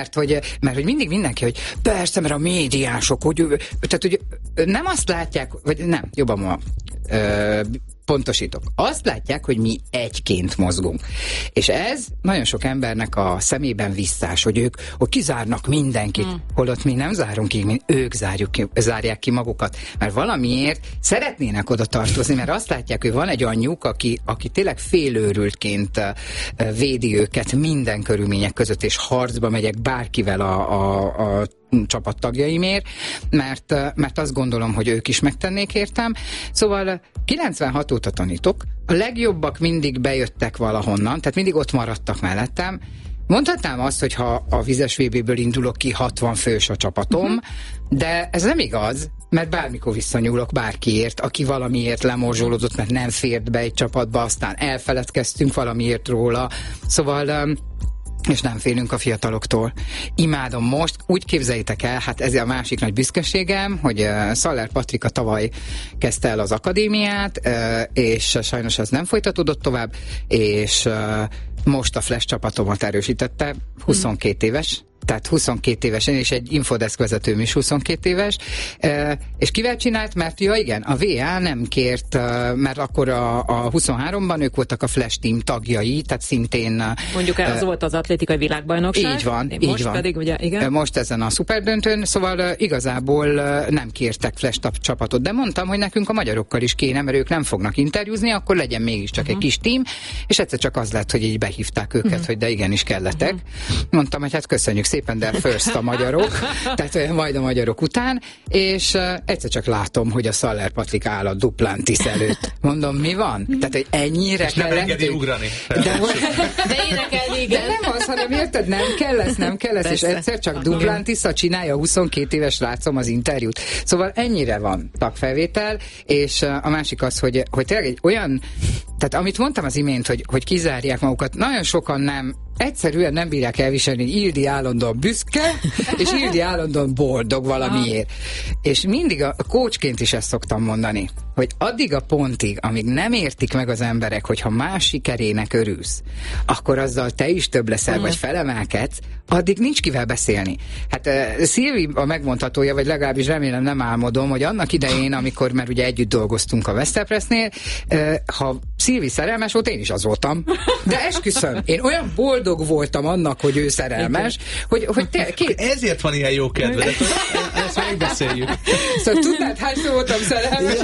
mert hogy mindig mindenki, hogy persze, mert a médiások, tehát hogy nem azt látják, vagy nem, jobban ma pontosítok. Azt látják, hogy mi egyként mozgunk. És ez nagyon sok embernek a szemében visszás, hogy ők kizárnak mindenkit, holott mi nem zárunk ki, ők zárják ki magukat, mert valamiért szeretnének oda tartozni, mert azt látják, hogy van egy anyjuk, aki tényleg félőrültként védi őket minden körülmények között, és harcba megyek bárkivel a csapattagjaimért, mert azt gondolom, hogy ők is megtennék értem. Szóval 96 óta tanítok, a legjobbak mindig bejöttek valahonnan, tehát mindig ott maradtak mellettem. Mondhatnám azt, hogy ha a vizes VB-ből indulok ki, 60 fős a csapatom, de ez nem igaz, mert bármikor visszanyúlok bárkiért, aki valamiért lemorzsolódott, mert nem fért be egy csapatba, aztán elfeledkeztünk valamiért róla. Szóval és nem félünk a fiataloktól. Imádom most, úgy képzeljétek el, hát ez a másik nagy büszkeségem, hogy Szaller Patrika tavaly kezdte el az akadémiát, és sajnos ez nem folytatódott tovább, és most a Flash csapatomat erősítette, 22 éves, tehát 22 évesen, és egy infodesk vezetőm is 22 éves, és kivel csinált? Mert ja igen, a VA nem kért, mert akkor a 23-ban ők voltak a Flash Team tagjai, tehát szintén... Mondjuk az volt az atlétikai világbajnokság. Így van, most így van. Pedig ugye, igen. Most ezen a szuperdöntőn, szóval igazából nem kértek Flash csapatot, de mondtam, hogy nekünk a magyarokkal is kéne, mert ők nem fognak interjúzni, akkor legyen mégiscsak egy kis team, és egyszer csak az lett, hogy így behívták őket, hogy de igenis kellettek. Mondtam, hogy hát köszönjük szépen, de first a magyarok, tehát majd a magyarok után, és egyszer csak látom, hogy a Szaller Patrik áll a Duplantis előtt. Mondom, mi van? Tehát, hogy ennyire és nem engedi ugrani. De énekelni, igen. De nem az, hanem érted, nem kell lesz, és egyszer csak Duplantis-szal csinálja a 22 éves rácom az interjút. Szóval ennyire van tagfelvétel, és a másik az, hogy tényleg egy olyan, tehát amit mondtam az imént, hogy kizárják magukat, nagyon sokan nem, egyszerűen nem bírják elviselni, hogy Ildi állandóan büszke, és Ildi állandóan boldog valamiért. És mindig a coachként is ezt szoktam mondani, hogy addig a pontig, amíg nem értik meg az emberek, hogy ha más sikerének örülsz, akkor azzal te is több leszel, vagy felemelkedsz, addig nincs kivel beszélni. Hát Szilvi a megmondhatója, vagy legalábbis remélem nem álmodom, hogy annak idején, amikor már ugye együtt dolgoztunk a Vesztepressnél, ha Szilvi szerelmes volt, én is az voltam. De esküszöm, én olyan boldog voltam annak, hogy ő szerelmes, hogy ezért van ilyen jó kedved. Ezt megbeszéljük. Szóval tudnád, hányszor voltam szerelmes?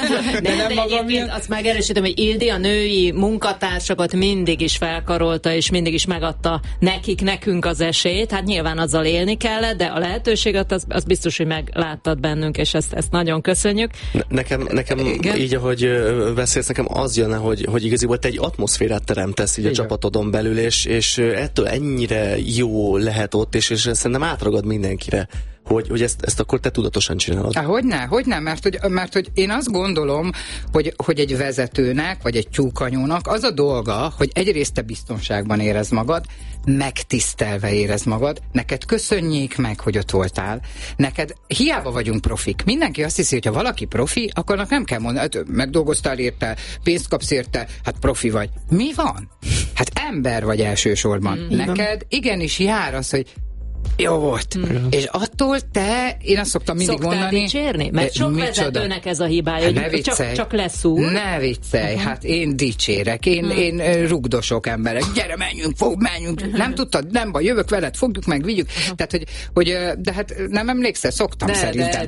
De nem magam miatt. Azt megerősítem, hogy Ildi a női munkatársakat mindig is felkarolta, és mindig is megadta nekünk az esélyt. Hát nyilván azzal élni kellett, de a lehetőséget az biztos, hogy megláttad bennünk, és ezt nagyon köszönjük. Nekem így, ahogy beszélsz, nekem az jönne, hogy igaziból te egy atmoszférát teremtesz így a csapatodon belül, és ettől ennyire jó lehet ott, és szerintem átragad mindenkire, hogy ezt akkor te tudatosan csinálod. Hogyne, mert hogy én azt gondolom, hogy egy vezetőnek, vagy egy tyúkanyónak az a dolga, hogy egyrészt te biztonságban érezd magad, megtisztelve érezd magad, neked köszönjék meg, hogy ott voltál, neked hiába vagyunk profik. Mindenki azt hiszi, hogy ha valaki profi, akkor nem kell mondani, hát megdolgoztál érte, pénzt kapsz érte, hát profi vagy. Mi van? Hát ember vagy elsősorban. Neked igenis jár az, hogy jó volt. És attól én azt szoktam mindig mondani... dicsérni? Mert sok vezetőnek ez a hibája, hogy csak leszúr. Ne viccelj, hát én dicsérek, én rugdosok emberek. Gyere, menjünk. Nem tudtad, nem baj, jövök veled, fogjuk meg, vigyük. Tehát, hogy de hát nem emlékszel, szoktam szerintem.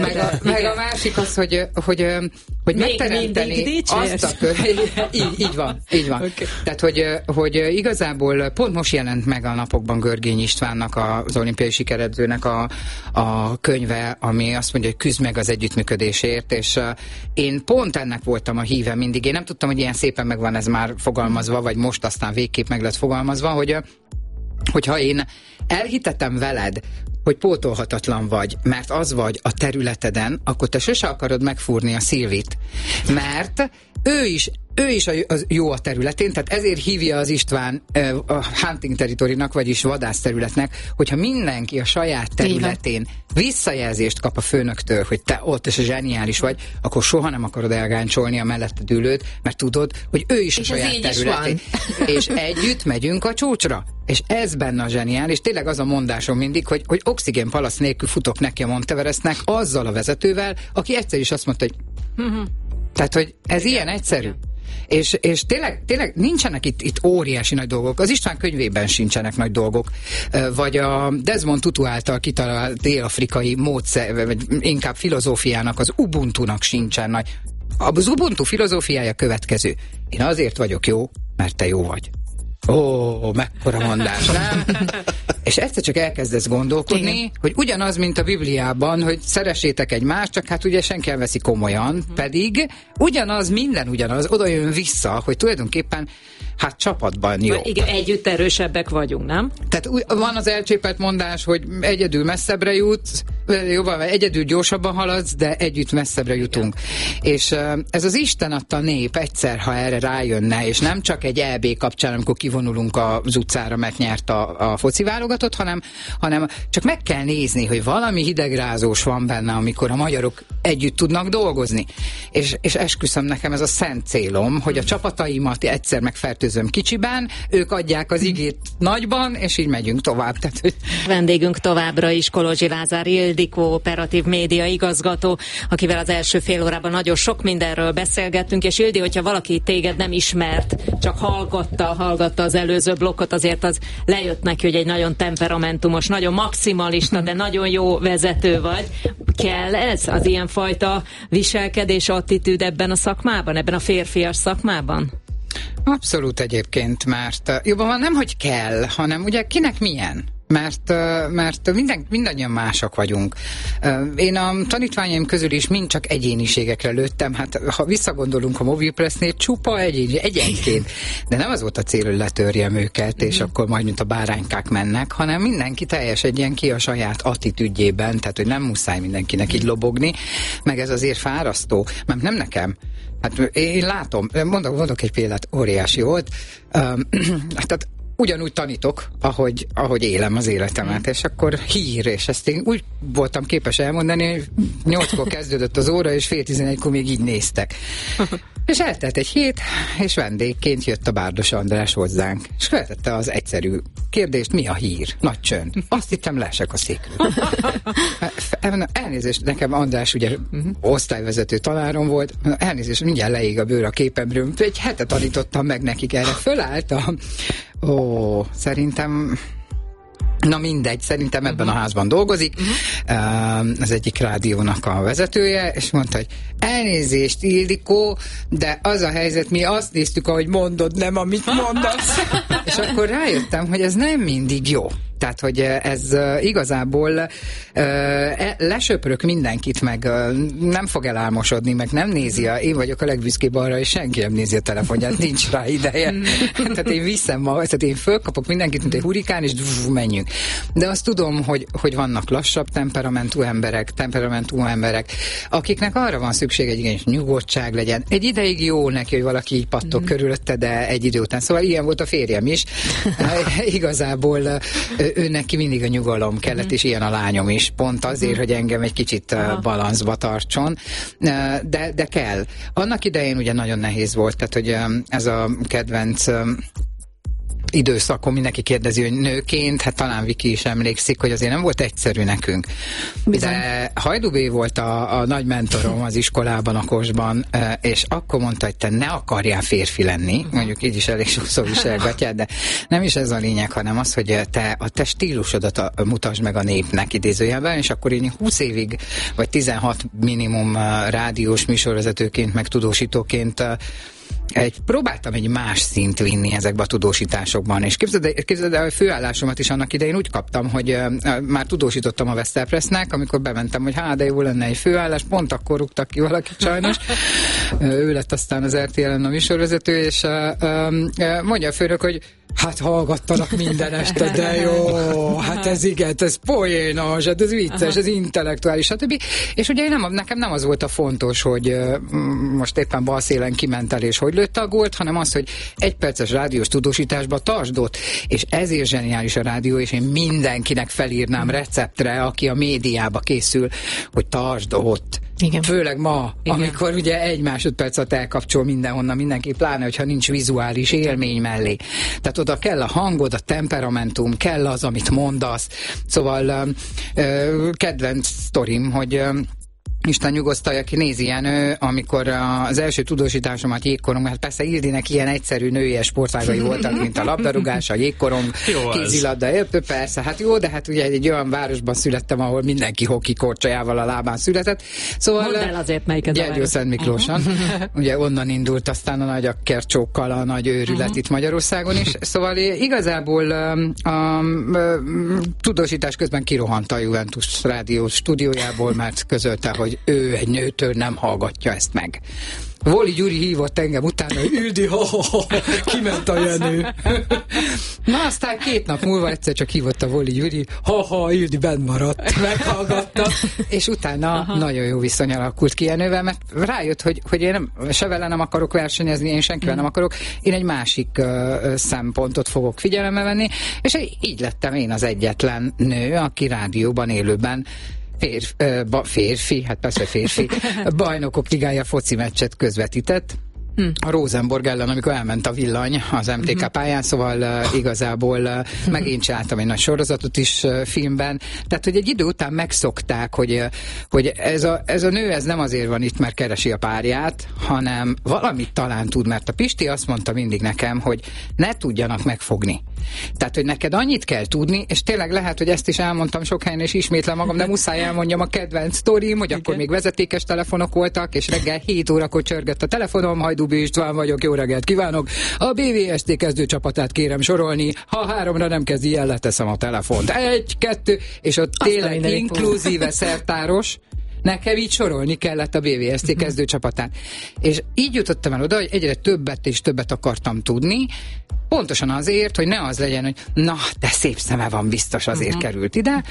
Meg a másik az, hogy megteremteni azt a így van. Okay. Tehát, hogy igazából pont most jelent meg a napokban Görgény Istvánnak az olimpiai sikeredzőnek a könyve, ami azt mondja, hogy küzd meg az együttműködésért, és én pont ennek voltam a híve mindig. Én nem tudtam, hogy ilyen szépen meg van ez már fogalmazva, vagy most aztán végképp meg lett fogalmazva, hogyha én elhitetem veled, hogy pótolhatatlan vagy, mert az vagy a területeden, akkor te sose akarod megfúrni a Szilvit. Mert ő is ő is az jó a területén, tehát ezért hívja az István a hunting territorynak, vagyis vadászterületnek, hogyha mindenki a saját területén visszajelzést kap a főnöktől, hogy te ott és zseniális vagy, akkor soha nem akarod elgáncsolni a melletted ülőt, mert tudod, hogy ő is a saját területén. És együtt megyünk a csúcsra. És ez benne a zseniális. Tényleg az a mondásom mindig, hogy oxigénpalasz nélkül futok neki a Monteverestnek azzal a vezetővel, aki egyszer is azt mondta, hogy tehát, hogy ez ilyen egyszerű. És tényleg nincsenek itt óriási nagy dolgok. Az István könyvében sincsenek nagy dolgok. Vagy a Desmond Tutu által kitalált dél-afrikai módszer, vagy inkább filozófiának, az Ubuntunak sincsen nagy. Az Ubuntu filozófiája következő. Én azért vagyok jó, mert te jó vagy. Mekkora mondás, nem? És egyszer csak elkezdesz gondolkodni, hogy ugyanaz, mint a Bibliában, hogy szeressétek egymást, csak hát ugye senki nem veszi komolyan, pedig ugyanaz, minden ugyanaz, oda jön vissza, hogy tulajdonképpen hát csapatban jó. Igen, együtt erősebbek vagyunk, nem? Tehát van az elcsépelt mondás, hogy egyedül messzebbre jutsz, jobban, egyedül gyorsabban haladsz, de együtt messzebbre jutunk. És ez az Isten adta nép egyszer, ha erre rájönne, és nem csak egy EB kapcsán, amikor kivonulunk az utcára, mert nyert a foci válogatott, hanem csak meg kell nézni, hogy valami hidegrázós van benne, amikor a magyarok együtt tudnak dolgozni. És esküszöm, nekem ez a szent célom, hogy a csapataimat egyszer megfertőzöm kicsiben, ők adják az igét nagyban, és így megyünk tovább. Tehát, hogy... Vendégünk továbbra is Kolozsi Lázár Ildikó, operatív média igazgató, akivel az első fél órában nagyon sok mindenről beszélgettünk, és Ildi, hogyha valaki téged nem ismert, csak hallgatta az előző blokkot, azért az lejött neki, hogy egy nagyon temperamentumos, nagyon maximalista, de nagyon jó vezető vagy. Kell ez, az ilyenfajta viselkedés, attitűd ebben a szakmában, ebben a férfias szakmában? Abszolút egyébként, mert jobban van nem, hogy kell, hanem ugye kinek milyen. Mert mindannyian mások vagyunk. Én a tanítványaim közül is mind csak egyéniségekre lőttem, hát ha visszagondolunk a Mobilpressnél, csupa egyenként. De nem az volt a cél, hogy letörjem őket, és akkor majd, mint a báránykák mennek, hanem mindenki teljes egyen ki a saját attitűdjében, tehát, hogy nem muszáj mindenkinek így lobogni, meg ez azért fárasztó, mert nem nekem. Hát én látom, mondok egy példát, óriási volt. Tehát ugyanúgy tanítok, ahogy élem az életemet, és akkor hír, és ezt én úgy voltam képes elmondani, hogy 8-kor kezdődött az óra, és 10:30-kor még így néztek. És eltelt egy hét, és vendégként jött a Bárdos András hozzánk, és feltette az egyszerű kérdést, mi a hír? Nagy csönd. Azt hittem, leesek a székről. Elnézést, nekem András ugye osztályvezető tanárom volt, elnézést, mindjárt leég a bőr a képemről, egy hete tanítottam meg nekik, erre fölálltam. Szerintem na mindegy, szerintem ebben a házban dolgozik, az egyik rádiónak a vezetője, és mondta, hogy elnézést, Ildikó, de az a helyzet, mi azt néztük, ahogy mondod, nem amit mondasz. És akkor rájöttem, hogy ez nem mindig jó. Tehát, hogy ez igazából lesöprök mindenkit, meg nem fog elálmosodni, meg nem nézi én vagyok a legbüszkébb arra, és senki nem nézi a telefonját, nincs rá ideje. Tehát én viszem magam, tehát én fölkapok mindenkit, mint egy hurikán, és menjünk. De azt tudom, hogy vannak lassabb temperamentú emberek, akiknek arra van szükség, egy igenis nyugodtság legyen. Egy ideig jó neki, hogy valaki így pattog körülötte, de egy idő után. Szóval ilyen volt a férjem is. Igazából ő neki mindig a nyugalom kellett, és ilyen a lányom is, pont azért, hogy engem egy kicsit balanszba tartson, de kell. Annak idején ugye nagyon nehéz volt, tehát hogy ez a kedvenc időszakon mindenki kérdezi, hogy nőként, hát talán Viki is emlékszik, hogy azért nem volt egyszerű nekünk. Bizony. De Hajdú B. volt a nagy mentorom az iskolában, a Kosban, és akkor mondta, hogy te ne akarjál férfi lenni, mondjuk így is elég sokszor viselgatjál, de nem is ez a lényeg, hanem az, hogy te a te stílusodat mutasd meg a népnek idézőjelben, és akkor én 20 évig, vagy 16 minimum rádiós műsorvezetőként, meg tudósítóként próbáltam egy más szint vinni ezekbe a tudósításokban, és képzeld el, a főállásomat is annak idején úgy kaptam, hogy már tudósítottam a Vestelpressnek, amikor bementem, hogy de jó lenne egy főállás, pont akkor rúgtak ki valakit sajnos. Ő lett aztán az RTL-en a műsorvezető, és mondja a főnök, hogy Hát hallgattanak minden este, de jó, hát ez igen, ez poénos, hát ez vicces, ez intellektuális, stb. És ugye nekem nem az volt a fontos, hogy most éppen balszélen kiment el, és hogy lőtte a gólt, hanem az, hogy egy perces rádiós tudósításba tartsd ott, és ezért zseniális a rádió, és én mindenkinek felírnám receptre, aki a médiába készül, hogy tartsd ott. Igen. Főleg ma, igen. Amikor ugye egy másodpercet elkapcsol mindenhonnan mindenki, pláne, hogyha nincs vizuális élmény mellé. Tehát oda kell a hangod, a temperamentum, kell az, amit mondasz. Szóval kedvenc sztorim, hogy Isten nyugosztalja, aki nézi ilyen, amikor az első tudósításomat jégkorong, hát persze Ildinek ilyen egyszerű női sportágai voltak, mint a labdarúgás, a jégkorong, kézilabda, persze, hát jó, de hát ugye egy olyan városban születtem, ahol mindenki hoki korcsolyával a lábán született. Szóval mondd el azért, melyiket Gyergyószent Miklóson. Ugye onnan indult aztán a nagy akkercsókkal a nagy őrület itt Magyarországon is. Szóval igazából a tudósítás közben kirohant a Juventus rádió stúdiójából, mert közölte, hogy ő egy nőtől nem hallgatja ezt meg. Voli Gyuri hívott engem utána, hogy Ildi, kiment a Jenő. Na aztán 2 nap múlva egyszer csak hívott a Voli Gyuri, Ildi benn maradt, meghallgatta, és utána nagyon jó viszony alakult ki Jenővel, mert rájött, hogy én se vele nem akarok versenyezni, én senkivel nem akarok, én egy másik szempontot fogok figyelembe venni, és így lettem én az egyetlen nő, aki rádióban, élőben férfi, hát persze férfi, bajnokok ligája foci meccset közvetített. A Rosenborg ellen, amikor elment a villany az MTK pályán, szóval igazából megint csináltam egy nagy sorozatot is filmben. Tehát, hogy egy idő után megszokták, hogy ez a nő ez nem azért van itt, mert keresi a párját, hanem valamit talán tud, mert a Pisti azt mondta mindig nekem, hogy ne tudjanak megfogni. Tehát, hogy neked annyit kell tudni, és tényleg lehet, hogy ezt is elmondtam sok helyen, és ismétlem magam, de muszáj elmondjam a kedvenc sztorim, hogy akkor még vezetékes telefonok voltak, és reggel 7 órakor csörgött a telefonom, Hajdúbi István vagyok, jó reggelt kívánok, a BVST kezdőcsapatát kérem sorolni, ha 3-ra nem kezdi el, leteszem a telefont. 1, 2, és ott tényleg inkluzíve szertáros, nekem így sorolni kellett a BVST kezdőcsapatán. És így jutottam el oda, hogy egyre többet és többet akartam tudni, pontosan azért, hogy ne az legyen, hogy na, de szép szeme van, biztos azért került ide.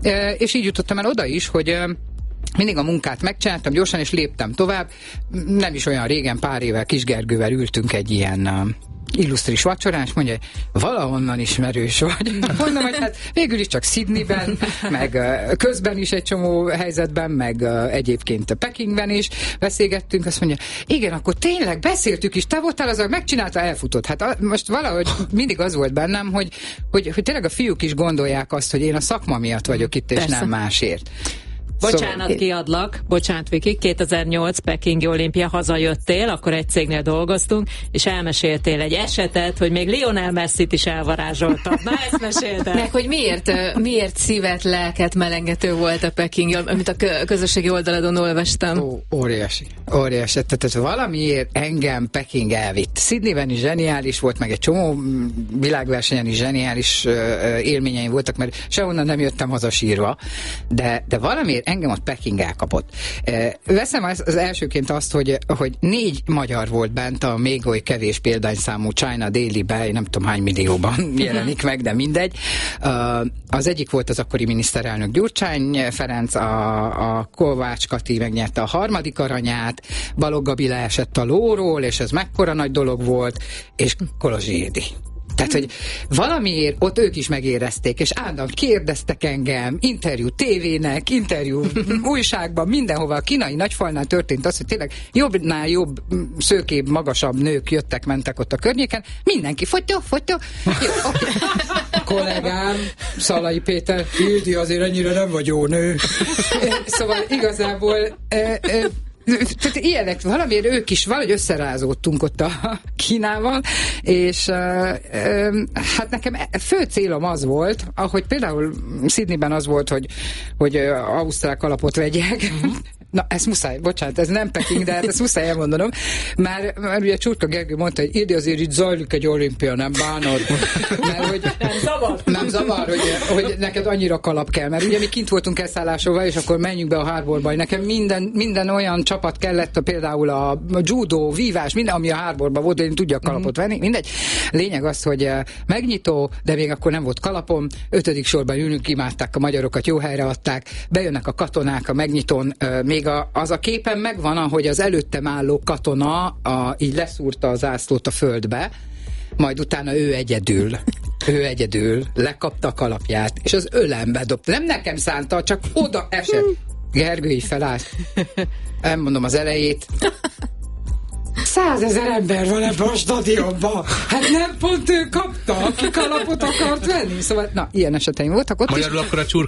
És így jutottam el oda is, hogy mindig a munkát megcsináltam gyorsan, és léptem tovább. Nem is olyan régen, pár évvel Kis Gergővel ültünk egy ilyen illusztris vacsorán, és mondja, valahonnan ismerős vagy. Mondom, hogy hát végül is csak Sydneyben, meg közben is egy csomó helyzetben, meg egyébként Pekingben is beszélgettünk, azt mondja, igen, akkor tényleg beszéltük is, te voltál az, megcsinálta, elfutott. Hát most valahogy mindig az volt bennem, hogy tényleg a fiúk is gondolják azt, hogy én a szakma miatt vagyok itt, és persze, nem másért. Bocsánat, kiadlak. Bocsánat, Viki. 2008 Pekingi olimpia, hazajöttél, akkor egy cégnél dolgoztunk, és elmeséltél egy esetet, hogy még Lionel Messit is elvarázsoltad. Na, ezt mesélted. Meg, hogy miért szívet, lelket melengető volt a Peking, amit a közösségi oldaladon olvastam. Óriási. Tehát valamiért engem Peking elvitt. Sydneyben is zseniális volt, meg egy csomó világversenyen is zseniális élményeim voltak, mert sehonnan nem jöttem haza sírva, de valamiért engem ott Peking elkapott. Veszem az elsőként azt, hogy 4 magyar volt bent a még oly kevés példányszámú China Daily-be, nem tudom hány millióban jelenik meg, de mindegy. Az egyik volt az akkori miniszterelnök Gyurcsány Ferenc, a Kovács Kati megnyerte a 3. aranyát, Balogh Gabi leesett a lóról, és ez mekkora nagy dolog volt, és Kolozsi Ildi. Tehát, hogy valamiért ott ők is megérezték, és állandóan kérdeztek engem, interjú tévének, interjú újságban, mindenhova. A kínai nagyfalnál történt az, hogy tényleg jobbnál jobb, szőkébb, magasabb nők jöttek, mentek ott a környéken. Mindenki fotyó. Jó, okay. Kollégám, Szalai Péter, Ildi, azért ennyire nem vagy jó nő. Szóval igazából tehát ilyenek, valamiért ők is valahogy összerázódtunk ott a Kínával, és hát nekem fő célom az volt, ahogy például Sydneyben az volt, hogy ausztrál kalapot vegyek, Na, ezt muszáj, bocsánat, ez nem Peking, de hát ezt muszáj elmondanom. Már ugye Csurka Gergő mondta, hogy Ildi, azért itt zajlik egy olimpia, nem bánod? Mert hogy nem zavar, hogy neked annyira kalap kell, mert ugye mi kint voltunk elszállásolva, és akkor menjünk be a Harborba, és nekem minden olyan csapat kellett, például a judo, vívás, minden, ami a Harborba volt, én tudja kalapot venni, mindegy. Lényeg az, hogy megnyitó, de még akkor nem volt kalapom, 5. sorban ülünk, imádták a magyarokat, jó helyre adták, bejönnek a katonák a megnyitón, még az a képen megvan, ahogy az előttem álló katona így leszúrta a zászlót a földbe, majd utána ő egyedül lekapta a kalapját, és az ölembe dobta. Nem nekem szánta, csak oda esett. Gergő így felállt. Elmondom az elejét. 100 000 ember van ebben a stadionban. Hát nem pont ő kapta, aki kalapot akart venni. Szóval, na, ilyen eseteim voltak ott. Magyarul akkor a Csurka